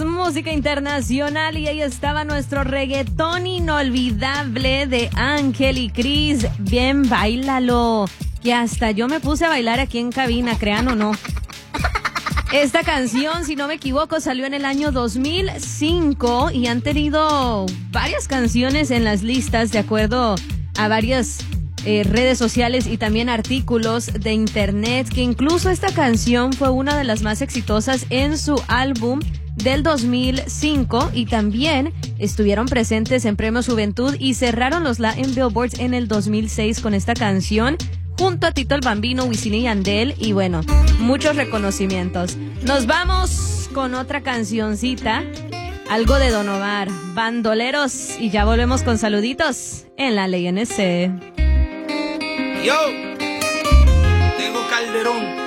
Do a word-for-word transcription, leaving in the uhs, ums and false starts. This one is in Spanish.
música internacional y ahí estaba nuestro reggaetón inolvidable de Ángel y Cris. Bien, báilalo, que hasta yo me puse a bailar aquí en cabina, crean o no. Esta canción, si no me equivoco, salió en el año dos mil cinco y han tenido varias canciones en las listas de acuerdo a varias eh, redes sociales y también artículos de internet, que incluso esta canción fue una de las más exitosas en su álbum del dos mil cinco y también estuvieron presentes en Premios Juventud y cerraron los Latin Billboards en el dos mil seis con esta canción, junto a Tito el Bambino, Wisin y Yandel, y bueno, muchos reconocimientos. Nos vamos con otra cancioncita, algo de Don Omar, Bandoleros, y ya volvemos con saluditos en la Ley N C. Yo, tengo Calderón.